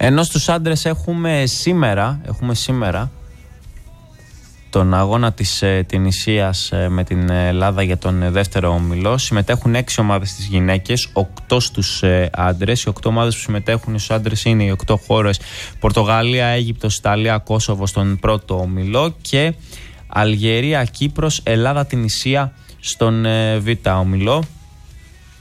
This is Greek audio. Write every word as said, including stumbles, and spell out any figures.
Ενώ στους άντρες έχουμε σήμερα, έχουμε σήμερα τον αγώνα της ε, Τινησίας ε, με την Ελλάδα για τον ε, δεύτερο όμιλο. Συμμετέχουν έξι ομάδες στις γυναίκες, οκτώ στους ε, άντρες. Οι οκτώ ομάδες που συμμετέχουν στους άντρες είναι οι οκτώ χώρες Πορτογαλία, Αίγυπτος, Ιταλία, Κόσοβο στον πρώτο όμιλο και Αλγερία, Κύπρος, Ελλάδα, Τινησία στον ε, β' όμιλο.